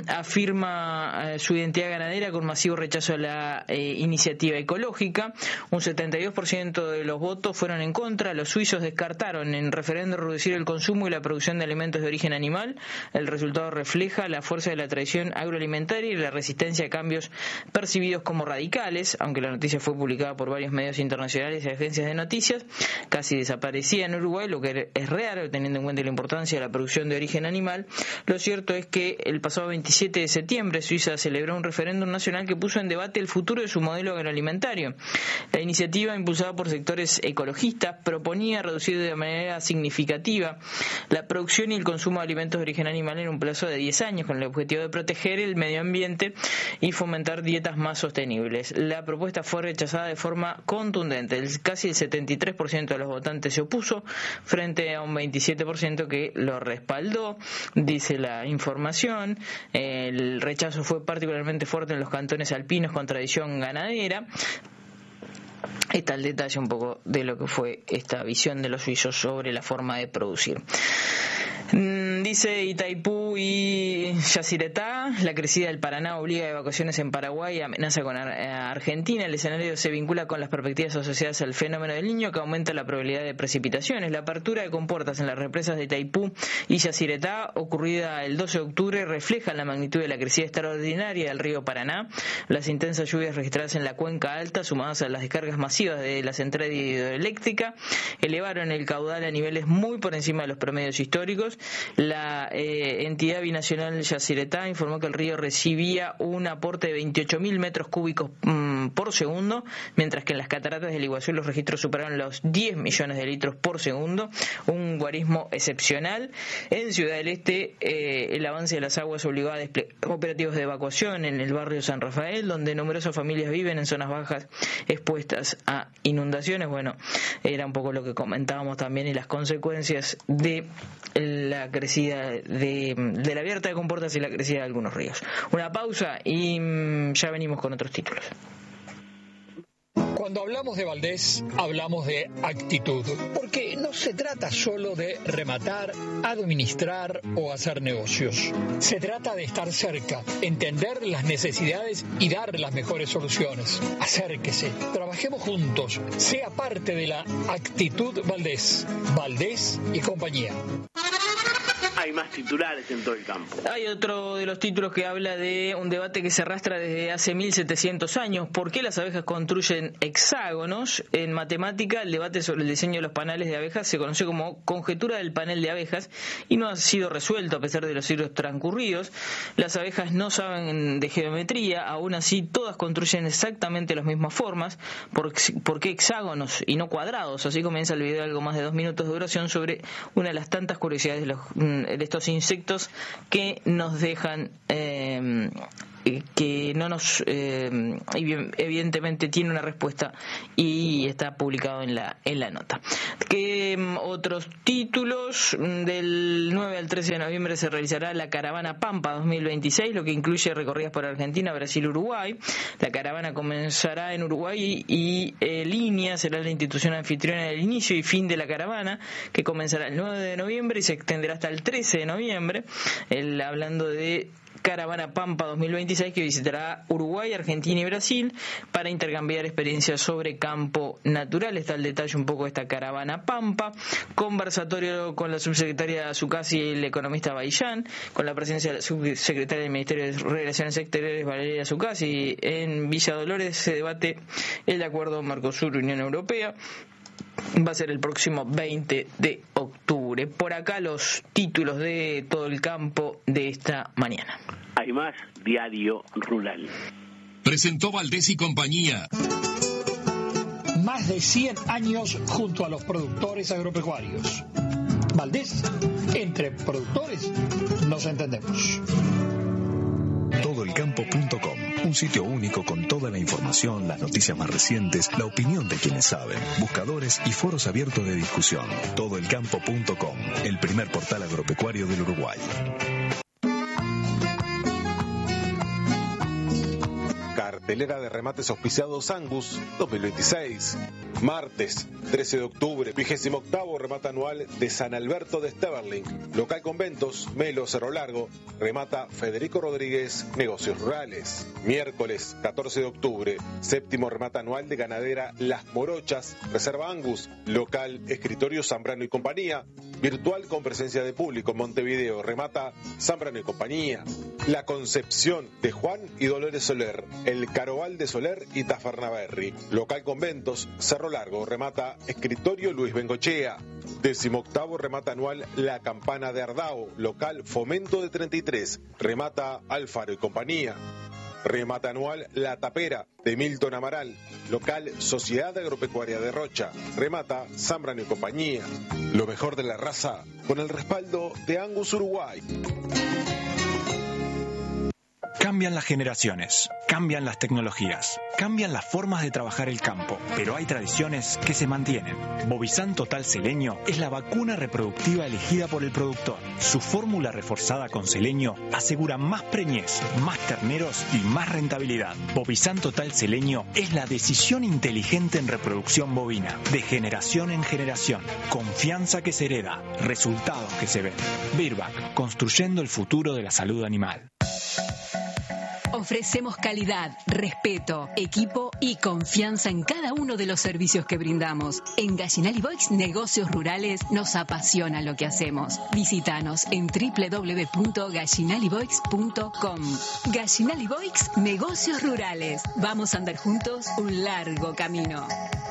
afirma su identidad ganadera con masivo rechazo a la iniciativa ecológica. Un 72% de los votos fueron en contra. Los suizos descartaron en referéndum reducir el consumo y la producción de alimentos de origen animal. El resultado refleja la fuerza de la tradición agroalimentaria y la resistencia a cambios percibidos como radicales, aunque la noticia fue publicada por varios medios internacionales y agencias de noticias. Casi desaparecía en Uruguay, lo que es raro teniendo en cuenta la importancia de la producción de origen animal. Lo cierto es que el pasado 27 de septiembre Suiza celebró un referéndum nacional que puso en debate el futuro de su modelo agroalimentario. La iniciativa, impulsada por sectores ecologistas, proponía reducir de manera significativa la producción y el consumo de alimentos de origen animal en un plazo de 10 años, con el objetivo de proteger el medio ambiente y fomentar dietas más sostenibles. La propuesta fue rechazada de forma contundente. Casi el 73% de los votantes se opuso frente a un 27% que lo respaldó, dice la información. El rechazo fue particularmente fuerte en los cantones alpinos con tradición ganadera. Está el detalle un poco de lo que fue esta visión de los suizos sobre la forma de producir. Dice Itaipú y Yacyretá, la crecida del Paraná obliga a evacuaciones en Paraguay y amenaza con Argentina. El escenario se vincula con las perspectivas asociadas al fenómeno del Niño, que aumenta la probabilidad de precipitaciones. La apertura de compuertas en las represas de Itaipú y Yacyretá, ocurrida el 12 de octubre, refleja la magnitud de la crecida extraordinaria del río Paraná. Las intensas lluvias registradas en la cuenca alta, sumadas a las descargas masivas de la central hidroeléctrica, elevaron el caudal a niveles muy por encima de los promedios históricos. La entidad binacional Yacyretá informó que el río recibía un aporte de 28.000 metros cúbicos por segundo, mientras que en las cataratas del Iguazú los registros superaron los 10 millones de litros por segundo, un guarismo excepcional. En Ciudad del Este, el avance de las aguas obligó a desplegar operativos de evacuación en el barrio San Rafael, donde numerosas familias viven en zonas bajas expuestas a inundaciones. Bueno, era un poco lo que comentábamos también y las consecuencias de la crecida de la abierta de compuertas y la crecida de algunos ríos. Una pausa y ya venimos con otros títulos. Cuando hablamos de Valdés, hablamos de actitud, porque no se trata solo de rematar, administrar o hacer negocios. Se trata de estar cerca, entender las necesidades y dar las mejores soluciones. Acérquese, trabajemos juntos, sea parte de la actitud Valdés. Valdés y compañía. Hay más titulares en todo el campo. Hay otro de los títulos que habla de un debate que se arrastra desde hace 1700 años. ¿Por qué las abejas construyen hexágonos? En matemática, el debate sobre el diseño de los panales de abejas se conoce como conjetura del panel de abejas y no ha sido resuelto a pesar de los siglos transcurridos. Las abejas no saben de geometría, aún así todas construyen exactamente las mismas formas. ¿Por qué hexágonos y no cuadrados? Así comienza el video de algo más de 2 minutos de duración sobre una de las tantas curiosidades de estos insectos que nos dejan que no nos evidentemente tiene una respuesta y está publicado en la nota. Otros títulos: del 9 al 13 de noviembre se realizará la Caravana Pampa 2026, lo que incluye recorridas por Argentina, Brasil, Uruguay. La caravana comenzará en Uruguay y Línea será la institución anfitriona del inicio y fin de la caravana, que comenzará el 9 de noviembre y se extenderá hasta el 13 de noviembre. Hablando de Caravana Pampa 2026, que visitará Uruguay, Argentina y Brasil para intercambiar experiencias sobre campo natural. Está el detalle un poco de esta Caravana Pampa. Conversatorio con la subsecretaria Zucasi y el economista Baillán, con la presencia de la subsecretaria del Ministerio de Relaciones Exteriores, Valeria Zucasi. En Villa Dolores se debate el acuerdo Mercosur-Unión Europea. Va a ser el próximo 20 de octubre. Por acá los títulos de todo el campo de esta mañana. Hay más Diario Rural. Presentó Valdés y compañía. Más de 100 años junto a los productores agropecuarios. Valdés, entre productores nos entendemos. Todoelcampo.com, un sitio único con toda la información, las noticias más recientes, la opinión de quienes saben, buscadores y foros abiertos de discusión. Todoelcampo.com, el primer portal agropecuario del Uruguay. Cartelera de remates auspiciados Angus 2026. Martes 13 de octubre, 28º remate anual de San Alberto de Steverling. Local Conventos, Melo, Cerro Largo. Remata Federico Rodríguez, Negocios Rurales. Miércoles 14 de octubre, 7º remate anual de Ganadera Las Morochas. Reserva Angus. Local Escritorio Zambrano y Compañía. Virtual con presencia de público en Montevideo. Remata Zambrano y Compañía. La Concepción de Juan y Dolores Soler. El Caroval de Soler y Tafarnaberry. Local Conventos, Cerro Largo. Remata Escritorio Luis Bengochea. 18º remata anual La Campana de Ardao. Local Fomento de 33. Remata Alfaro y Compañía. Remata anual La Tapera de Milton Amaral. Local Sociedad Agropecuaria de Rocha. Remata Zambrano y Compañía. Lo mejor de la raza con el respaldo de Angus Uruguay. Cambian las generaciones, cambian las tecnologías, cambian las formas de trabajar el campo, pero hay tradiciones que se mantienen. Bovizan Total Seleño es la vacuna reproductiva elegida por el productor. Su fórmula reforzada con selenio asegura más preñez, más terneros y más rentabilidad. Bovizan Total Seleño es la decisión inteligente en reproducción bovina, de generación en generación. Confianza que se hereda, resultados que se ven. Virbac, construyendo el futuro de la salud animal. Ofrecemos calidad, respeto, equipo y confianza en cada uno de los servicios que brindamos. En Gallinal Boix Negocios Rurales nos apasiona lo que hacemos. Visítanos en www.gallinaliboix.com. Gallinal Boix Negocios Rurales. Vamos a andar juntos un largo camino.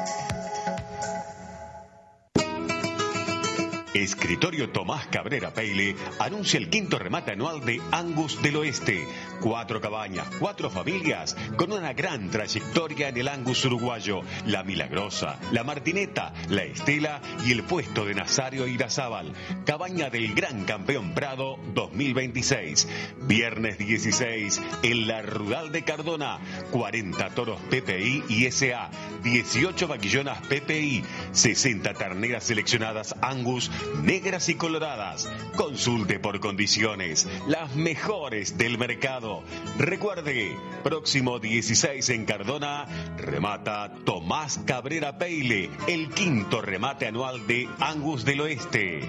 Escritorio Tomás Cabrera Peile anuncia el 5º remate anual de Angus del Oeste. 4 cabañas, 4 familias con una gran trayectoria en el Angus uruguayo. La Milagrosa, la Martineta, la Estela y el puesto de Nazario Irazábal. Cabaña del Gran Campeón Prado 2026. Viernes 16 en la Rural de Cardona. 40 toros PPI y SA. 18 vaquillonas PPI. 60 terneras seleccionadas Angus negras y coloradas. Consulte por condiciones, las mejores del mercado. mercado. Recuerde, próximo 16 en Cardona, remata Tomás Cabrera Peile, el 5º remate anual de Angus del Oeste.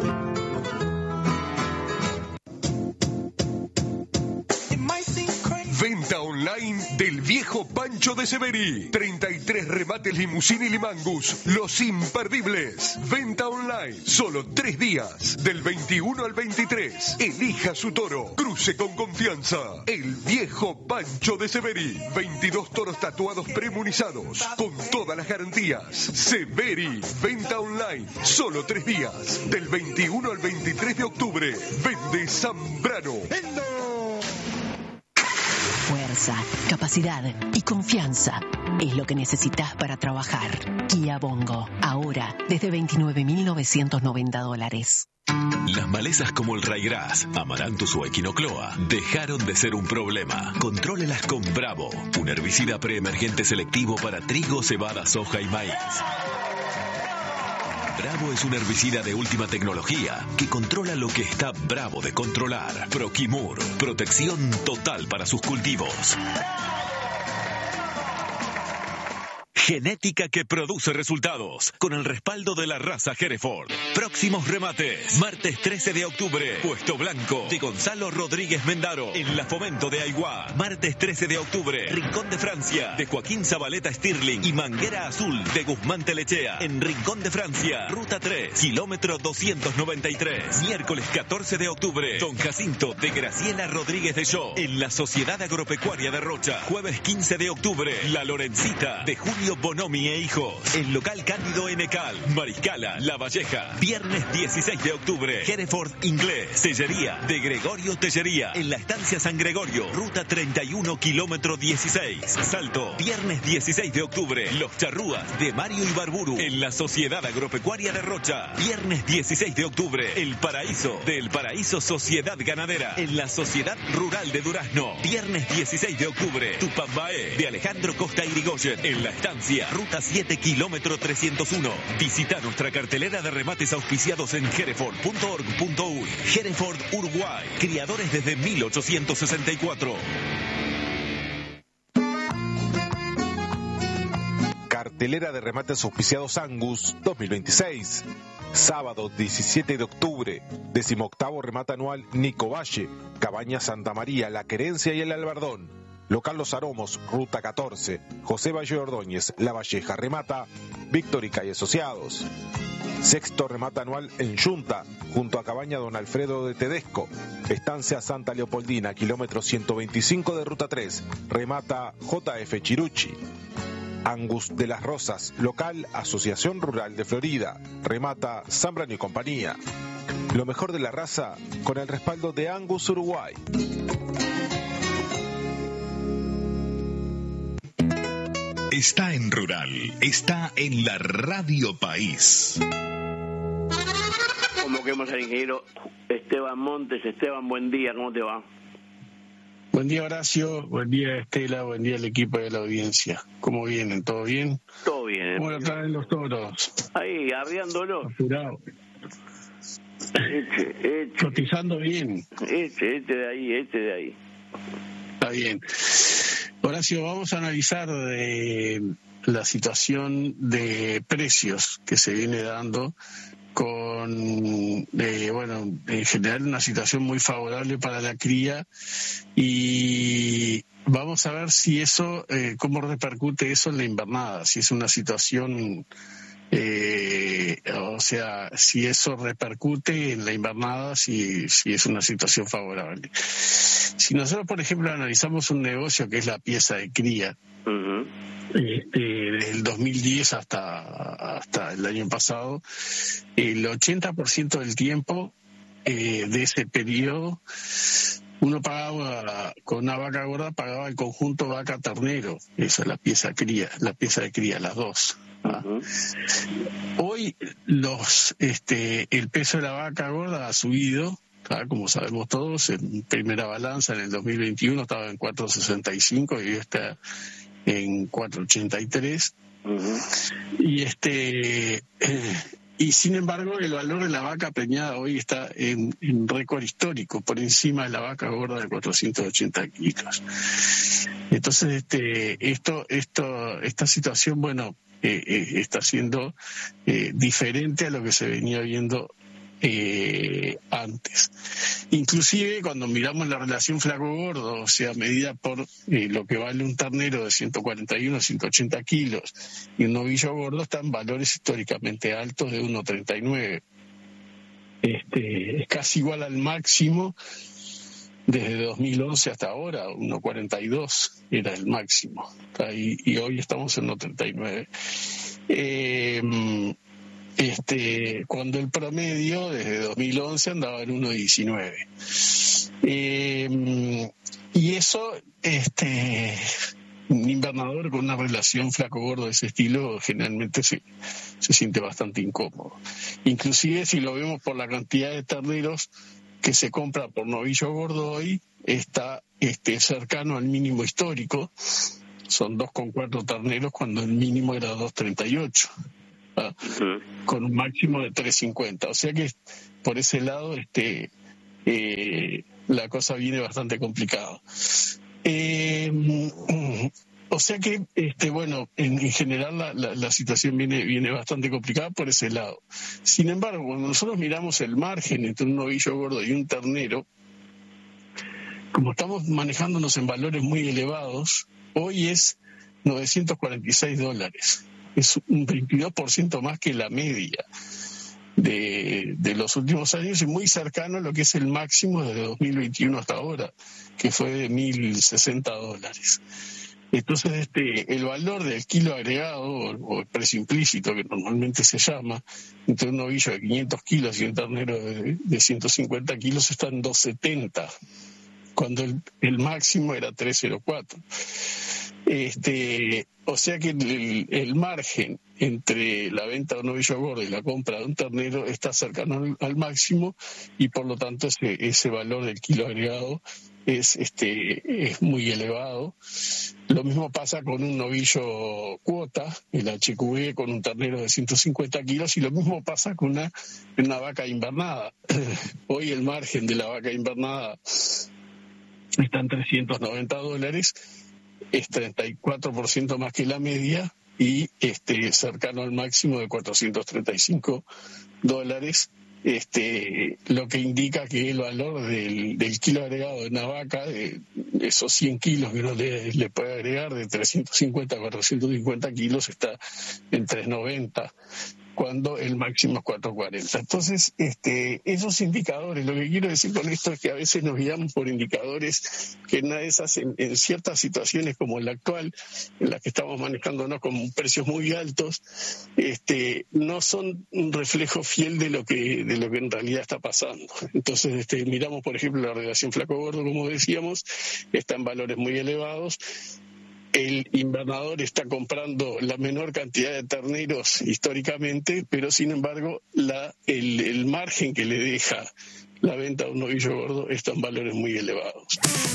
Venta online del viejo Pancho de Severi. 33 remates limusín y limangus. Los imperdibles. Venta online. Solo 3 días. Del 21 al 23. Elija su toro. Cruce con confianza. El viejo Pancho de Severi. 22 toros tatuados premunizados. Con todas las garantías. Severi. Venta online. Solo 3 días. Del 21 al 23 de octubre. Vende Zambrano. Fuerza, capacidad y confianza es lo que necesitas para trabajar. Kia Bongo, ahora desde $29.990. Las malezas como el ryegrass, amaranthus o equinocloa dejaron de ser un problema. Contrólelas con Bravo, un herbicida preemergente selectivo para trigo, cebada, soja y maíz. Bravo es un herbicida de última tecnología que controla lo que está bravo de controlar. Proquimur, protección total para sus cultivos. Genética que produce resultados, con el respaldo de la raza Hereford. Próximos remates, martes 13 de octubre, Puesto Blanco, de Gonzalo Rodríguez Mendaro, en la Fomento de Aiguá. Martes 13 de octubre, Rincón de Francia, de Joaquín Zabaleta Stirling y Manguera Azul, de Guzmán Telechea, en Rincón de Francia, Ruta 3, kilómetro 293. Miércoles 14 de octubre, Don Jacinto, de Graciela Rodríguez de Shaw, en la Sociedad Agropecuaria de Rocha. Jueves 15 de octubre, La Lorencita, de Julio Bonomi e Hijos, el local Cándido Enecal, Mariscala, La Valleja. Viernes 16 de octubre, Hereford Inglés, Sellería, de Gregorio Tellería, en la Estancia San Gregorio, Ruta 31, kilómetro 16, Salto. Viernes 16 de octubre, Los Charrúas, de Mario Ibarburu, en la Sociedad Agropecuaria de Rocha. Viernes 16 de octubre, El Paraíso, de El Paraíso Sociedad Ganadera, en la Sociedad Rural de Durazno. Viernes 16 de octubre, Tupambaé, de Alejandro Costa Irigoyen, en la Estancia Ruta 7, kilómetro 301. Visita nuestra cartelera de remates auspiciados en hereford.org.uy. Hereford Uruguay, criadores desde 1864. Cartelera de remates auspiciados Angus 2026. Sábado 17 de octubre, 18º remate anual Nico Valle, Cabaña Santa María, La Querencia y El Albardón. Local Los Aromos, Ruta 14, José Valle Ordóñez, La Valleja. Remata Victorica y Asociados. 6º remate anual en Yunta, junto a Cabaña Don Alfredo de Tedesco. Estancia Santa Leopoldina, kilómetro 125 de Ruta 3. Remata JF Chirucci. Angus de las Rosas, local Asociación Rural de Florida. Remata Zambrano y compañía. Lo mejor de la raza con el respaldo de Angus Uruguay. Está en Rural, está en la Radio País. Convoquemos al ingeniero Esteban Montes. Esteban, buen día, ¿cómo te va? Buen día, Horacio, buen día, Estela, buen día al equipo de la audiencia. ¿Cómo vienen? ¿Todo bien? Todo bien. ¿Cómo lo traen los toros? Ahí, arriándolo. Apurado. Este. Cotizando bien. Este de ahí. Está bien. Horacio, vamos a analizar la situación de precios que se viene dando con, en general una situación muy favorable para la cría, y vamos a ver si eso, cómo repercute eso en la invernada, si es una situación, si eso repercute en la invernada, si es una situación favorable. Si nosotros, por ejemplo, analizamos un negocio que es la pieza de cría, del 2010 hasta el año pasado, el 80% del tiempo de ese periodo, uno pagaba, con una vaca gorda, pagaba el conjunto vaca-ternero, esa es la pieza de cría, las dos. Hoy el peso de la vaca gorda ha subido. Como sabemos todos, en primera balanza en el 2021 estaba en 4.65 y hoy está en 4.83. Y Y sin embargo, el valor de la vaca preñada hoy está en récord histórico, por encima de la vaca gorda de 480 kilos. Entonces, esta situación, bueno, está siendo diferente a lo que se venía viendo antes. Inclusive cuando miramos la relación flaco-gordo, o sea, medida por lo que vale un ternero de 141 a 180 kilos y un novillo gordo, están valores históricamente altos de 1,39. Es casi igual al máximo desde 2011 hasta ahora, 1,42 era el máximo, y hoy estamos en 1,39. Cuando el promedio desde 2011 andaba en 1,19. Y eso, un invernador con una relación flaco-gordo de ese estilo generalmente se siente bastante incómodo. Inclusive si lo vemos por la cantidad de terneros que se compra por novillo gordo hoy, está cercano al mínimo histórico. Son 2,4 terneros cuando el mínimo era 2,38. Con un máximo de 3,50. O sea que por ese lado la cosa viene bastante complicada. O sea que, bueno, en general la situación viene bastante complicada por ese lado. Sin embargo, cuando nosotros miramos el margen entre un novillo gordo y un ternero, como estamos manejándonos en valores muy elevados, hoy es $946. Es un 22% más que la media de los últimos años y muy cercano a lo que es el máximo desde 2021 hasta ahora, que fue de $1,060. Entonces, el valor del kilo agregado, o el precio implícito, que normalmente se llama, entre un novillo de 500 kilos y un ternero de 150 kilos, está en 2,70, cuando el máximo era 3,04. O sea que el margen entre la venta de un novillo gordo y la compra de un ternero está cercano al máximo, y por lo tanto ese valor del kilo agregado es muy elevado. Lo mismo pasa con un novillo cuota, el HQB, con un ternero de 150 kilos, y lo mismo pasa con una vaca invernada. Hoy el margen de la vaca invernada está en $390, es 34% más que la media y cercano al máximo de $435, lo que indica que el valor del kilo agregado de una vaca, de esos 100 kilos que uno le puede agregar, de 350 a 450 kilos, está en 390, cuando el máximo es 440. Entonces, esos indicadores, lo que quiero decir con esto es que a veces nos guiamos por indicadores que en ciertas situaciones como la actual, en la que estamos manejándonos con precios muy altos, no son un reflejo fiel de lo que en realidad está pasando. Entonces, miramos, por ejemplo, la relación flaco-gordo, como decíamos, está en valores muy elevados. El invernador está comprando la menor cantidad de terneros históricamente, pero sin embargo el margen que le deja la venta de un novillo gordo está en valores muy elevados.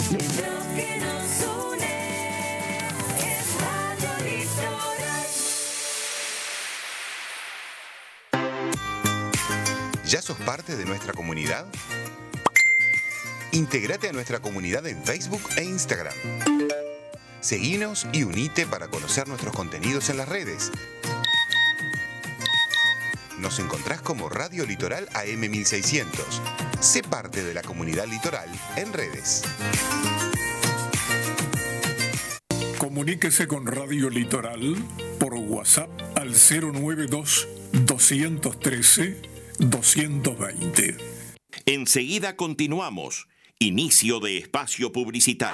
¿Ya sos parte de nuestra comunidad? Intégrate a nuestra comunidad en Facebook e Instagram. Seguinos y unite para conocer nuestros contenidos en las redes. Nos encontrás como Radio Litoral AM 1600. Sé parte de la comunidad litoral en redes. Comuníquese con Radio Litoral por WhatsApp al 092-213-220. Enseguida continuamos. Inicio de espacio publicitario.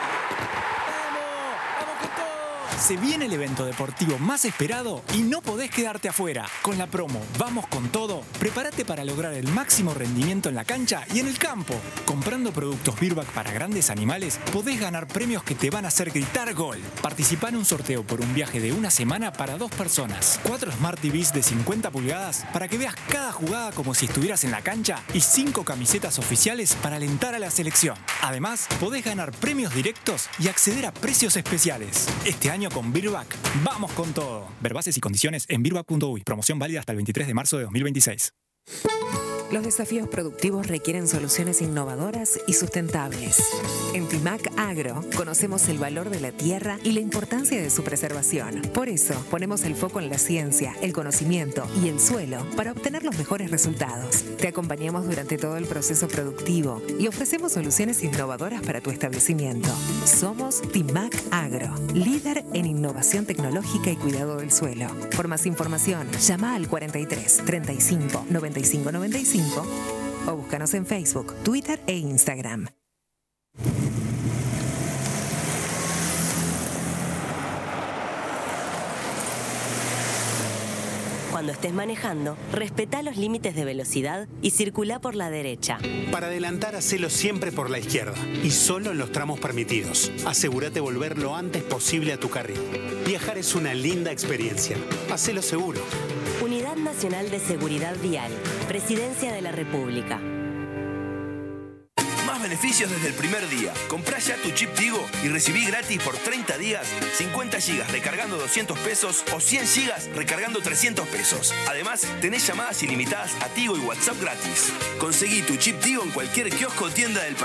Se viene el evento deportivo más esperado y no podés quedarte afuera. Con la promo Vamos con Todo, prepárate para lograr el máximo rendimiento en la cancha y en el campo. Comprando productos Virbac para grandes animales, podés ganar premios que te van a hacer gritar gol. Participá en un sorteo por un viaje de una semana para 2 personas, 4 Smart TVs de 50 pulgadas para que veas cada jugada como si estuvieras en la cancha y 5 camisetas oficiales para alentar a la selección. Además, podés ganar premios directos y acceder a precios especiales. Este año año con Birback. ¡Vamos con todo! Ver bases y condiciones en birback.uy. Promoción válida hasta el 23 de marzo de 2026. Los desafíos productivos requieren soluciones innovadoras y sustentables. En Timac Agro conocemos el valor de la tierra y la importancia de su preservación. Por eso ponemos el foco en la ciencia, el conocimiento y el suelo para obtener los mejores resultados. Te acompañamos durante todo el proceso productivo y ofrecemos soluciones innovadoras para tu establecimiento. Somos Timac Agro, líder en innovación tecnológica y cuidado del suelo. Por más información, llama al 43 35 95 95 o búscanos en Facebook, Twitter e Instagram. Cuando estés manejando, respetá los límites de velocidad y circulá por la derecha. Para adelantar, hacelo siempre por la izquierda y solo en los tramos permitidos. Asegúrate volver lo antes posible a tu carril. Viajar es una linda experiencia. Hacelo seguro. Unidad Nacional de Seguridad Vial. Presidencia de la República. Más beneficios desde el primer día. Comprá ya tu chip Tigo y recibí gratis por 30 días 50 gigas recargando 200 pesos o 100 gigas recargando 300 pesos. Además, tenés llamadas ilimitadas a Tigo y WhatsApp gratis. Conseguí tu chip Tigo en cualquier kiosco o tienda del país.